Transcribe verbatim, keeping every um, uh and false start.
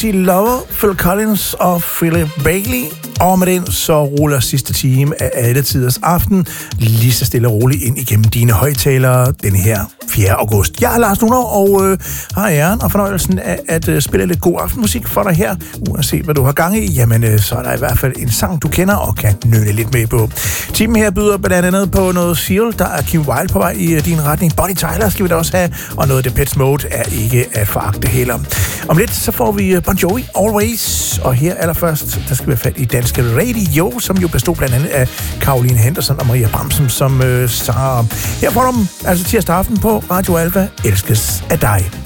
Easy Lover, Phil Collins og Philip Bailey. Og med den så ruller sidste time af alle tiders aften lige så stille og roligt ind igennem dine højtalere denne her fjerde august. Jeg er Lars Lunov, og øh, har æren og fornøjelsen af at øh, spille lidt god aftenmusik for dig her. Uanset hvad du har gang i, jamen øh, så er der i hvert fald en sang, du kender og kan nøle lidt med på. Timen her byder blandt andet på noget Seal, der er Kim Wilde på vej i øh, din retning. Bonnie Tyler skal vi da også have, og noget Depeche Mode er ikke at foragte heller. Om lidt så får vi Bon Jovi, Always, og her allerførst, der skal vi have fat i Danske Radio, som jo bestod blandt andet af Caroline Henderson og Maria Bramsen som øh, sanger. Her får du dem altså tirsdag aften på Radio Alfa, elskes af dig.